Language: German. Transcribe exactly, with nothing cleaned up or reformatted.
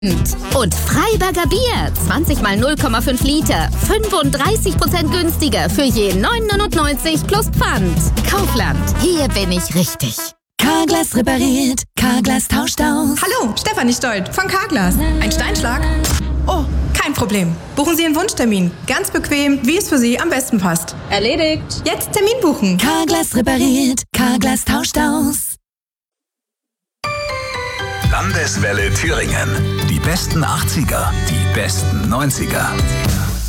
Und Freiberger Bier, zwanzig mal null Komma fünf Liter, fünfunddreißig Prozent günstiger für je neun neunundneunzig plus Pfand. Kaufland, hier bin ich richtig. Carglass repariert, Carglass tauscht aus. Hallo, Stefanie Stolt von Carglass. Ein Steinschlag? Oh, kein Problem. Buchen Sie einen Wunschtermin. Ganz bequem, wie es für Sie am besten passt. Erledigt. Jetzt Termin buchen. Carglass repariert, Carglass tauscht aus. Landeswelle Thüringen. Die besten achtziger, die besten neunziger.